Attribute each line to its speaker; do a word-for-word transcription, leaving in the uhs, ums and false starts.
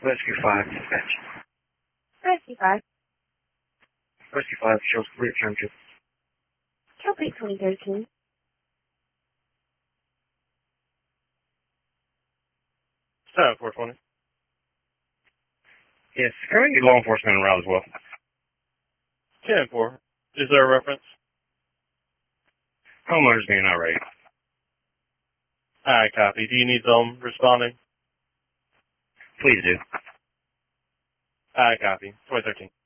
Speaker 1: Rescue five, dispatch.
Speaker 2: Rescue five.
Speaker 1: Rescue five shows clear term to
Speaker 2: Copy twenty thirteen.
Speaker 3: Seven four twenty.
Speaker 1: Yes, currently law enforcement around as well.
Speaker 3: Ten four. Is there a reference?
Speaker 1: Homeowner's being irate.
Speaker 3: Alright, copy. Do you need them responding?
Speaker 1: Please do.
Speaker 3: Alright, copy. twenty thirteen.